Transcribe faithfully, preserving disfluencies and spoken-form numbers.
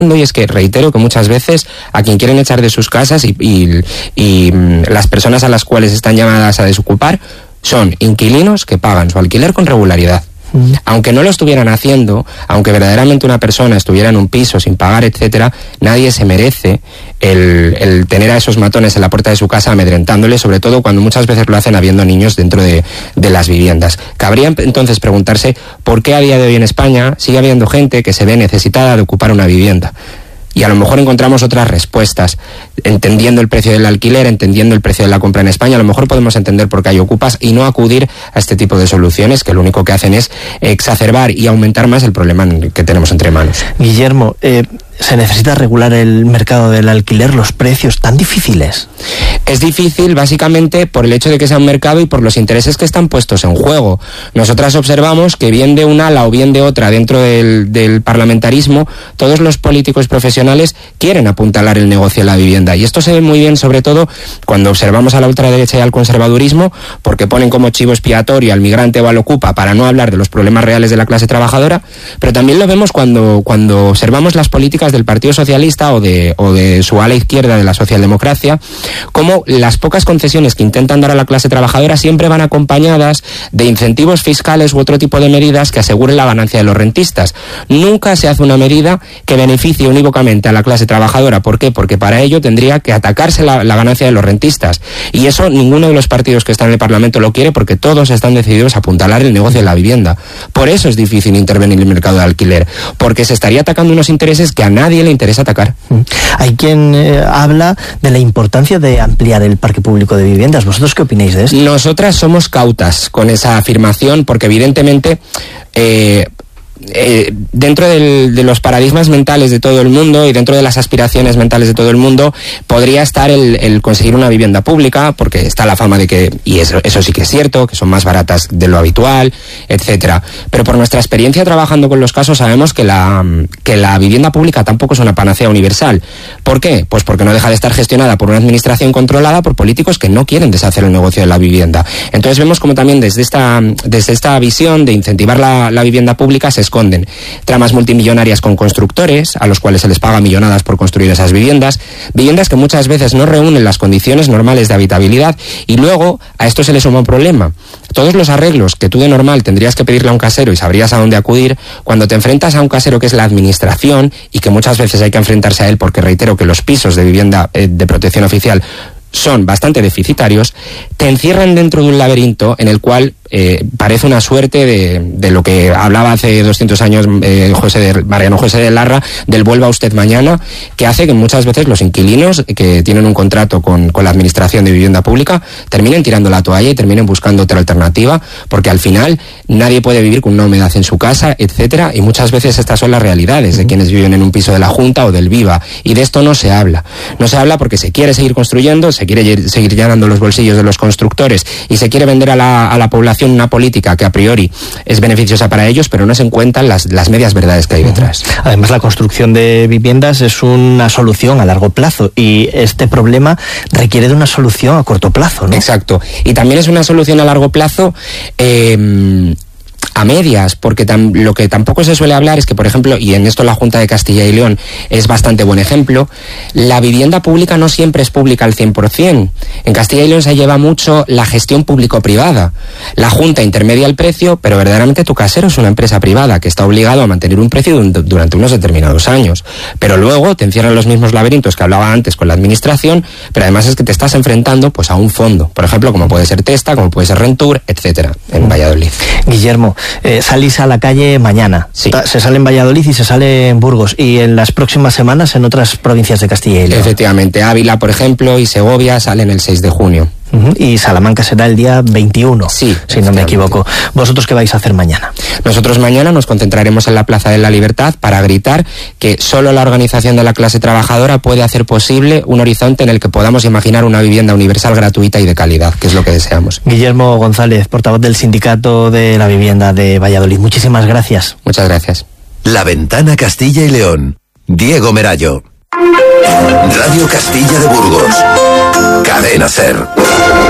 y es que reitero que muchas veces a quien quieren echar de sus casas y, y, y las personas a las cuales están llamadas a desocupar son inquilinos que pagan su alquiler con regularidad. Aunque no lo estuvieran haciendo, aunque verdaderamente una persona estuviera en un piso sin pagar, etcétera, nadie se merece el, el tener a esos matones en la puerta de su casa amedrentándoles, sobre todo cuando muchas veces lo hacen habiendo niños dentro de, de las viviendas. Cabría entonces preguntarse por qué a día de hoy en España sigue habiendo gente que se ve necesitada de ocupar una vivienda. Y a lo mejor encontramos otras respuestas, entendiendo el precio del alquiler, entendiendo el precio de la compra en España. A lo mejor podemos entender por qué hay ocupas y no acudir a este tipo de soluciones que lo único que hacen es exacerbar y aumentar más el problema que tenemos entre manos. Guillermo, eh, ¿se necesita regular el mercado del alquiler, los precios tan difíciles? Es difícil básicamente por el hecho de que sea un mercado y por los intereses que están puestos en juego. Nosotras observamos que bien de un ala o bien de otra dentro del, del parlamentarismo, todos los políticos profesionales quieren apuntalar el negocio de la vivienda. Y esto se ve muy bien sobre todo cuando observamos a la ultraderecha y al conservadurismo, porque ponen como chivo expiatorio al migrante o al ocupa para no hablar de los problemas reales de la clase trabajadora, pero también lo vemos cuando, cuando observamos las políticas del Partido Socialista o de, o de su ala izquierda de la socialdemocracia, como las pocas concesiones que intentan dar a la clase trabajadora siempre van acompañadas de incentivos fiscales u otro tipo de medidas que aseguren la ganancia de los rentistas. Nunca se hace una medida que beneficie unívocamente a la clase trabajadora. ¿Por qué? Porque para ello tendría que atacarse la, la ganancia de los rentistas. Y eso ninguno de los partidos que están en el Parlamento lo quiere, porque todos están decididos a apuntalar el negocio de la vivienda. Por eso es difícil intervenir en el mercado de alquiler, porque se estaría atacando unos intereses que a nadie le interesa atacar. Hay quien eh, habla de la importancia de ampliar el parque público de viviendas. ¿Vosotros qué opináis de esto? Nosotras somos cautas con esa afirmación, porque evidentemente eh, Eh, dentro del, de los paradigmas mentales de todo el mundo y dentro de las aspiraciones mentales de todo el mundo podría estar el, el conseguir una vivienda pública, porque está la fama de que, y eso, eso sí que es cierto, que son más baratas de lo habitual, etcétera. Pero por nuestra experiencia trabajando con los casos sabemos que la, que la vivienda pública tampoco es una panacea universal. ¿Por qué? Pues porque no deja de estar gestionada por una administración controlada por políticos que no quieren deshacer el negocio de la vivienda. Entonces vemos como también desde esta, desde esta visión de incentivar la, la vivienda pública se esconden tramas multimillonarias con constructores, a los cuales se les paga millonadas por construir esas viviendas, viviendas que muchas veces no reúnen las condiciones normales de habitabilidad, y luego a esto se le suma un problema. Todos los arreglos que tú de normal tendrías que pedirle a un casero y sabrías a dónde acudir, cuando te enfrentas a un casero que es la administración, y que muchas veces hay que enfrentarse a él porque reitero que los pisos de vivienda eh, de protección oficial son bastante deficitarios, te encierran dentro de un laberinto en el cual eh, parece una suerte de, de lo que hablaba hace doscientos años eh, José de, Mariano José de Larra, del vuelva usted mañana, que hace que muchas veces los inquilinos que tienen un contrato con, con la administración de vivienda pública terminen tirando la toalla y terminen buscando otra alternativa, porque al final nadie puede vivir con una humedad en su casa, etcétera, y muchas veces estas son las realidades de quienes viven en un piso de la Junta o del Viva, y de esto no se habla. No se habla porque se quiere seguir construyendo, se quiere seguir llenando los bolsillos de los constructores y se quiere vender a la, a la población una política que a priori es beneficiosa para ellos, pero no se encuentran las, las medias verdades que hay detrás. Además, la construcción de viviendas es una solución a largo plazo y este problema requiere de una solución a corto plazo, ¿no? Exacto. Y también es una solución a largo plazo eh, a medias, porque tam, lo que tampoco se suele hablar es que, por ejemplo, y en esto la Junta de Castilla y León es bastante buen ejemplo, la vivienda pública no siempre es pública al cien por cien. En Castilla y León se lleva mucho la gestión público-privada. La Junta intermedia el precio, pero verdaderamente tu casero es una empresa privada que está obligado a mantener un precio durante unos determinados años. Pero luego te encierran los mismos laberintos que hablaba antes con la administración, pero además es que te estás enfrentando pues a un fondo, por ejemplo, como puede ser Testa, como puede ser Rentur, etcétera, en Valladolid. Guillermo, Eh, salís a la calle mañana. Sí. Se sale en Valladolid y se sale en Burgos, y en las próximas semanas en otras provincias de Castilla y León. Efectivamente, Ávila, por ejemplo, y Segovia salen el seis de junio. Uh-huh. Y Salamanca será el día veintiuno, sí, si no me equivoco. ¿Vosotros qué vais a hacer mañana? Nosotros mañana nos concentraremos en la Plaza de la Libertad para gritar que solo la organización de la clase trabajadora puede hacer posible un horizonte en el que podamos imaginar una vivienda universal, gratuita y de calidad, que es lo que deseamos. Guillermo González, portavoz del Sindicato de la Vivienda de Valladolid, muchísimas gracias. Muchas gracias. La Ventana Castilla y León. Diego Merallo. Radio Castilla de Burgos. Cadena SER.